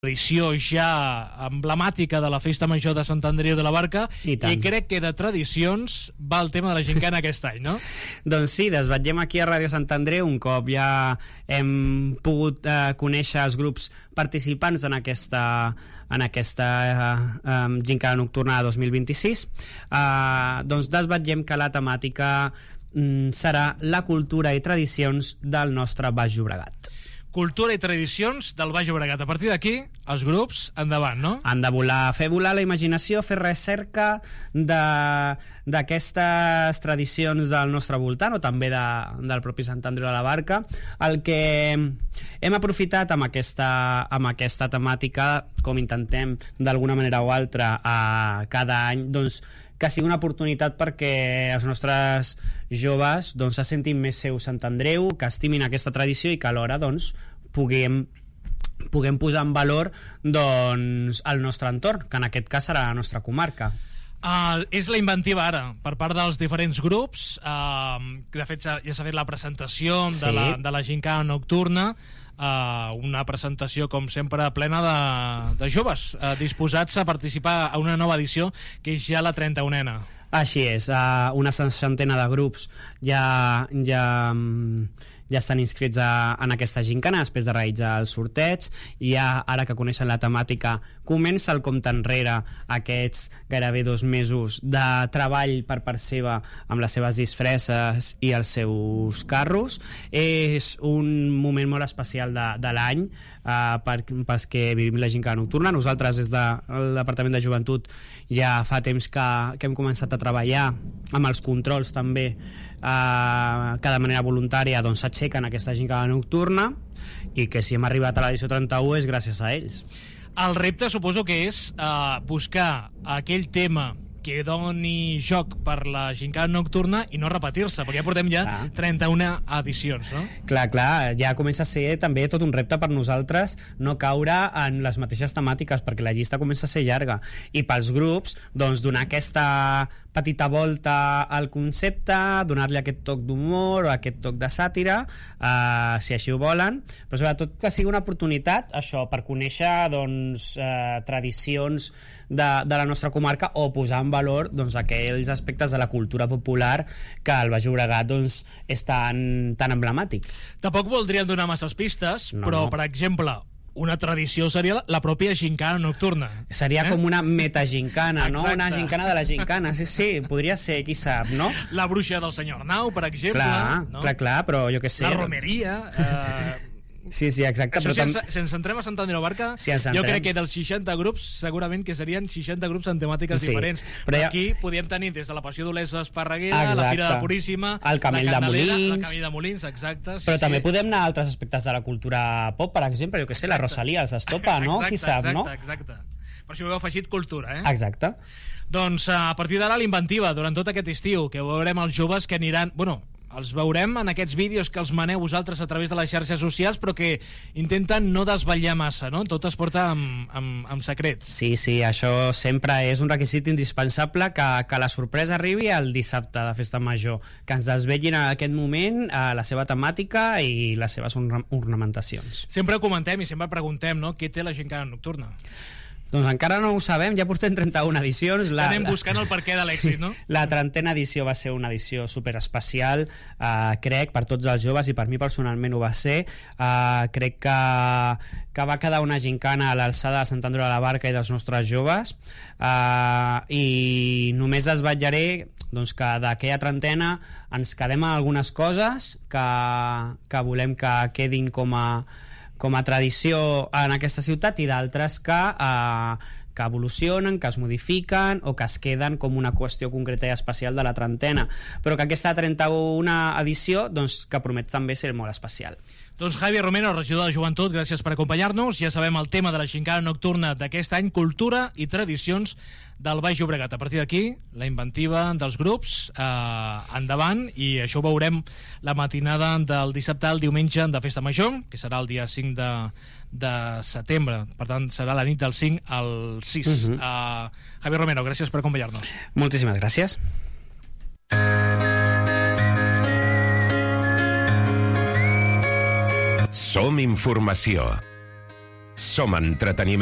tradició ja emblemàtica de la Festa Major de Sant Andreu de la Barca, i crec que de tradicions va el tema de la gincana aquest any, no? Doncs sí, desvetllem aquí a Ràdio Sant Andreu un cop ja hem pogut conèixer els grups participants en aquesta gincana nocturna 2026. Doncs desvetllem que la temàtica serà la cultura i tradicions del nostre Baix Llobregat. Cultura i tradicions del Baix Llobregat. A partir d'aquí, els grups, endavant, no? Han de fer volar la imaginació, fer recerca d'aquestes tradicions del nostre voltant, o també del propi Sant Andreu de la Barca. El que hem aprofitat amb aquesta temàtica, com intentem d'alguna manera o altra cada any, doncs que sigui una oportunitat perquè els nostres joves se sentin més seu Sant Andreu, que estimin aquesta tradició i que alhora puguem posar en valor el nostre entorn, que en aquest cas serà la nostra comarca. És la inventiva ara per part dels diferents grups. De fet ja s'ha fet la presentació de la gincana nocturna, una presentació com sempre plena de joves disposats a participar a una nova edició que és ja la 31a. Així és, una 60 de grups ja estan inscrits en aquesta gincana després de realitzar el sorteig, i ara que coneixen la temàtica comença el compte enrere, aquests gairebé 2 mesos de treball per part seva amb les seves disfresses i els seus carros. És un moment molt especial de l'any pels que vivim la gincana nocturna. Nosaltres des del Departament de Joventut ja fa temps que hem començat a treballar amb els controls també, que de manera voluntària s'aixequen aquesta gincana nocturna, i que si hem arribat a l'edició 31 és gràcies a ells. El repte suposo que és buscar aquell tema que doni joc per la gincana nocturna i no repetir-se, perquè ja portem 31 edicions, no? Clar, ja comença a ser també tot un repte per nosaltres no caure en les mateixes temàtiques, perquè la llista comença a ser llarga, i pels grups donar aquesta petita volta al concepte, donar-li aquest toc d'humor o aquest toc de sàtira, si així ho volen, però sobretot que sigui una oportunitat per conèixer tradicions de la nostra comarca, o posar en valor aquells aspectes de la cultura popular que el Baix Llobregat és tan emblemàtic. Tampoc voldríem donar masses pistes, però per exemple una tradició seria la pròpia gincana nocturna. Seria com una metagincana, no? Una gincana de la gincana, sí, podria ser, qui sap, no? La bruixa del senyor Arnau, per exemple. Clar, però jo què sé. La romeria. Sí, exacte. Això, si ens centrem a Sant Andreu de la Barca, jo crec que dels 60 grups segurament que serien 60 grups en temàtiques diferents. Però aquí podíem tenir des de la Passió d'Olesa Esparreguera, la Fira de la Puríssima, el Camell de Molins, el Camell de Molins, exacte. Però també podem anar a altres aspectes de la cultura pop, per exemple, jo què sé, la Rosalía els estopa, no? Qui sap, no? Exacte. Per això ho heu afegit cultura, eh? Exacte. Doncs a partir d'ara l'inventiva, durant tot aquest estiu, que veurem els joves que aniran... els veurem en aquests vídeos que els maneu vosaltres a través de les xarxes socials, però que intenten no desvetllar massa, no? Tot es porta amb secret. Sí, això sempre és un requisit indispensable, que la sorpresa arribi el dissabte de Festa Major, que ens desvetllin en aquest moment la seva temàtica i les seves ornamentacions. Sempre comentem i sempre preguntem, no?, què té la gincana nocturna? Doncs encara no ho sabem, ja portem 31 edicions. Anem buscant el perquè de l'èxit, no? La 30a edició va ser una edició superespecial, crec, per tots els joves, i per mi personalment ho va ser. Crec que va quedar una gincana a l'alçada de Sant Andreu de la Barca i dels nostres joves, i només desvetllaré que d'aquella 30a ens quedem amb algunes coses que volem que quedin com a tradició en aquesta ciutat, i d'altres que evolucionen, que es modifiquen o que es queden com una qüestió concreta i especial de la 30a, però que aquesta 31a edició que promet també ser molt especial. Doncs Javier Romero, regidor de Joventut, gràcies per acompanyar-nos. Ja sabem el tema de la gincana nocturna d'aquest any, cultura i tradicions del Baix Llobregat. A partir d'aquí, la inventiva dels grups, endavant, i això ho veurem la matinada del dissabte al diumenge de Festa Major, que serà el dia 5 de setembre, per tant serà la nit del 5 al 6. Javier Romero, gràcies per acompanyar-nos. Moltíssimes gràcies. Som informació. Som entreteniment.